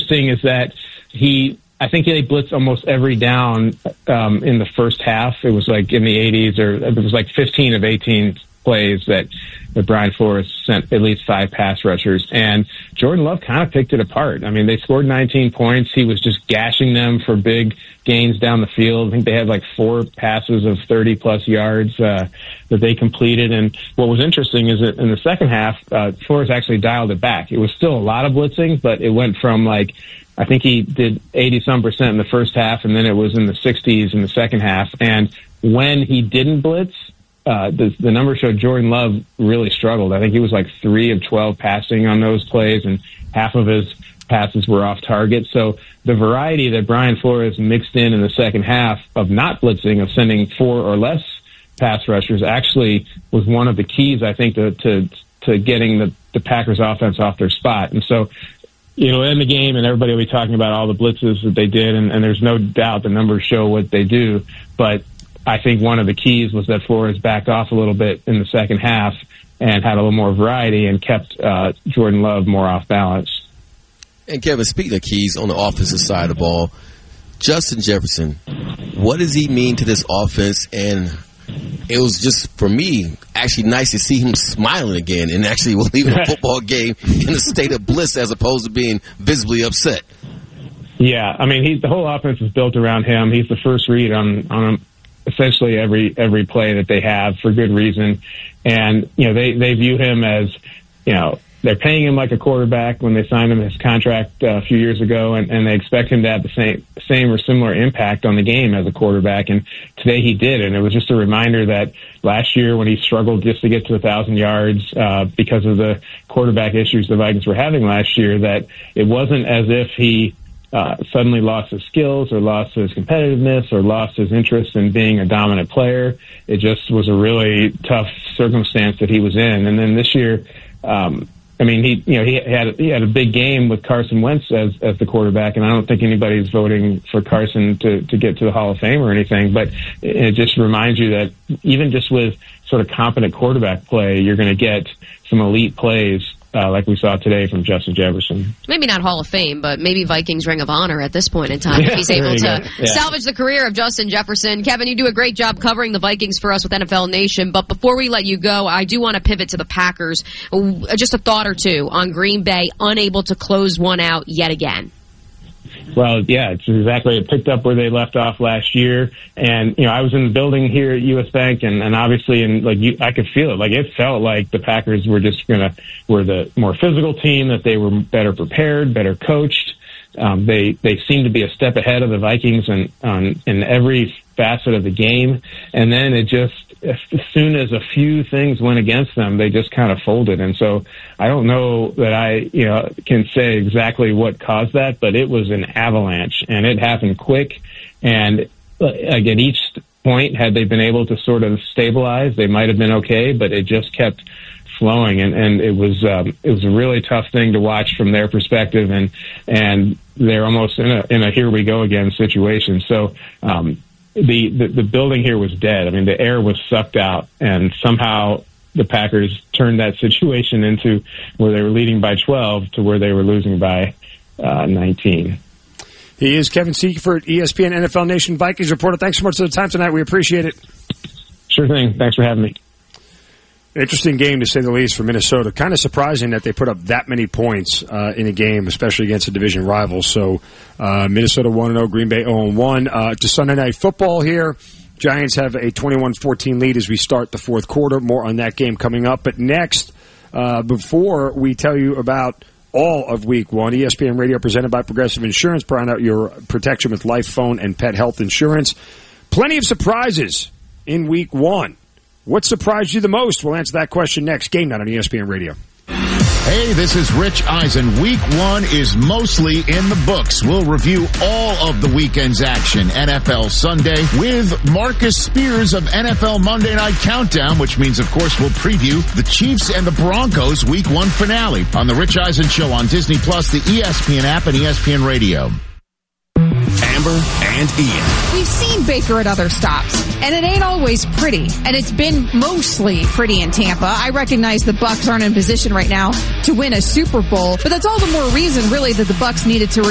interesting is that I think they blitzed almost every down in the first half. It was like in the 80s, or it was like 15 of 18 plays that Brian Flores sent at least 5 pass rushers. And Jordan Love kind of picked it apart. I mean, they scored 19 points. He was just gashing them for big gains down the field. I think they had like 4 passes of 30-plus yards that they completed. And what was interesting is that in the second half, Flores actually dialed it back. It was still a lot of blitzing, but it went from like, I think he did 80-some% in the first half, and then it was in the 60s in the second half. And when he didn't blitz, the numbers showed Jordan Love really struggled. I think he was like 3 of 12 passing on those plays, and half of his passes were off target. So the variety that Brian Flores mixed in the second half of not blitzing, of sending 4 or less pass rushers, actually was one of the keys, I think, to getting the Packers offense off their spot. And so, you know, in the game, and everybody will be talking about all the blitzes that they did, and there's no doubt the numbers show what they do. But I think one of the keys was that Flores backed off a little bit in the second half and had a little more variety and kept Jordan Love more off balance. And Kevin, speaking of keys on the offensive side of the ball, Justin Jefferson, what does he mean to this offense? And it was just, for me, actually nice to see him smiling again and actually leaving a football game in a state of bliss as opposed to being visibly upset. Yeah, I mean, the whole offense is built around him. He's the first read on essentially every play that they have, for good reason. And, you know, they view him as, you know, they're paying him like a quarterback when they signed him his contract a few years ago, and they expect him to have the same or similar impact on the game as a quarterback. And today he did, and it was just a reminder that last year when he struggled just to get to 1,000 yards because of the quarterback issues the Vikings were having last year, that it wasn't as if he suddenly lost his skills or lost his competitiveness or lost his interest in being a dominant player. It just was a really tough circumstance that he was in. And then this year, I mean, he had a big game with Carson Wentz as the quarterback, and I don't think anybody's voting for Carson to get to the Hall of Fame or anything, but it just reminds you that even just with sort of competent quarterback play, you're going to get some elite plays like we saw today from Justin Jefferson. Maybe not Hall of Fame, but maybe Vikings Ring of Honor at this point in time if he's able to salvage the career of Justin Jefferson. Kevin, you do a great job covering the Vikings for us with NFL Nation, but before we let you go, I do want to pivot to the Packers. Just a thought or two on Green Bay unable to close one out yet again. Well, yeah, it's exactly. It picked up where they left off last year, and you know, I was in the building here at US Bank, and obviously, I could feel it. Like, it felt like the Packers were were the more physical team, that they were better prepared, better coached. They seemed to be a step ahead of the Vikings in every facet of the game, and then it just, as soon as a few things went against them, they just kind of folded. And so I don't know that I can say exactly what caused that, but it was an avalanche, and it happened quick. And again, each point, had they been able to sort of stabilize, they might have been okay, but it just kept flowing, and it was a really tough thing to watch from their perspective, and they're almost in a here we go again situation. So the building here was dead. I mean, the air was sucked out, and somehow the Packers turned that situation into where they were leading by 12 to where they were losing by 19. He is Kevin Seifert, ESPN NFL Nation Vikings reporter. Thanks so much for the time tonight. We appreciate it. Sure thing. Thanks for having me. Interesting game, to say the least, for Minnesota. Kind of surprising that they put up that many points in a game, especially against a division rival. So Minnesota 1-0, Green Bay 0-1. To Sunday Night Football here. Giants have a 21-14 lead as we start the fourth quarter. More on that game coming up. But next, before we tell you about all of Week 1, ESPN Radio presented by Progressive Insurance. Find out your protection with life, phone, and pet health insurance. Plenty of surprises in Week 1. What surprised you the most? We'll answer that question next. Game Night on ESPN Radio. Hey, this is Rich Eisen. Week 1 is mostly in the books. We'll review all of the weekend's action. NFL Sunday with Marcus Spears of NFL Monday Night Countdown, which means, of course, we'll preview the Chiefs and the Broncos Week 1 finale on the Rich Eisen Show on Disney+, the ESPN app, and ESPN Radio. Amber and Ian. We've seen Baker at other stops, and it ain't always pretty, and it's been mostly pretty in Tampa. I recognize the Bucs aren't in position right now to win a Super Bowl, but that's all the more reason, really, that the Bucs needed to